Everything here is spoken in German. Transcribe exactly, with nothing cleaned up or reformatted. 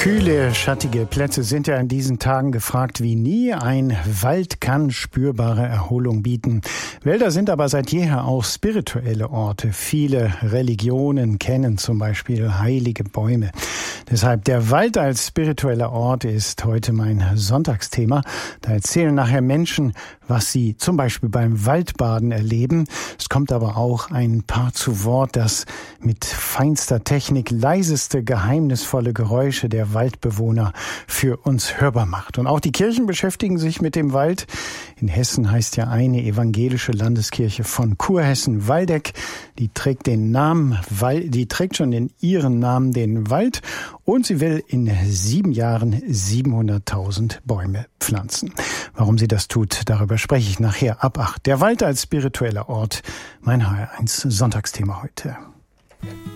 Kühle, schattige Plätze sind ja in diesen Tagen gefragt wie nie. Ein Wald kann spürbare Erholung bieten. Wälder sind aber seit jeher auch spirituelle Orte. Viele Religionen kennen zum Beispiel heilige Bäume. Deshalb der Wald als spiritueller Ort ist heute mein Sonntagsthema. Da erzählen nachher Menschen, was sie zum Beispiel beim Waldbaden erleben. Es kommt aber auch ein Paar zu Wort, das mit feinster Technik leiseste, geheimnisvolle Geräusche der Waldbewohner für uns hörbar macht. Und auch die Kirchen beschäftigen sich mit dem Wald. In Hessen heißt ja eine evangelische Landeskirche von Kurhessen Waldeck. Die trägt den Namen, die trägt schon in ihren Namen den Wald und sie will in sieben Jahren siebenhunderttausend Bäume pflanzen. Warum sie das tut, darüber spreche ich nachher ab acht. Der Wald als spiritueller Ort, mein H R eins Sonntagsthema heute.